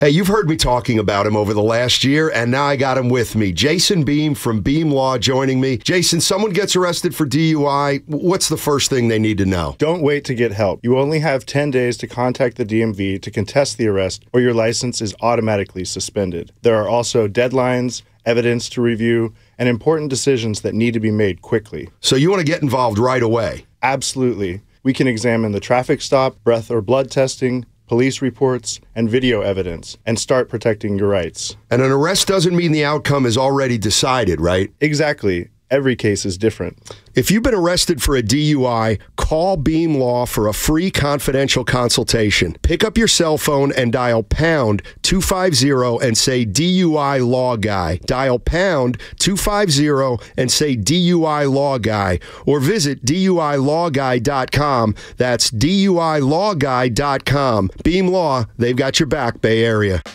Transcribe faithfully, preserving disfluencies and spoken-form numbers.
Hey, you've heard me talking about him over the last year, and now I got him with me. Jason Beam from Beam Law joining me. Jason, someone gets arrested for D U I. What's the first thing they need to know? Don't wait to get help. You only have ten days to contact the D M V to contest the arrest, or your license is automatically suspended. There are also deadlines, evidence to review, and important decisions that need to be made quickly. So you want to get involved right away? Absolutely. We can examine the traffic stop, breath or blood testing, police reports, and video evidence, and start protecting your rights. And an arrest doesn't mean the outcome is already decided, right? Exactly. Every case is different. If you've been arrested for a D U I, call Beam Law for a free confidential consultation. Pick up your cell phone and dial pound two fifty and say D U I Law Guy. Dial pound two fifty and say D U I Law Guy. Or visit D U I law guy dot com. That's D U I law guy dot com. Beam Law, they've got your back, Bay Area.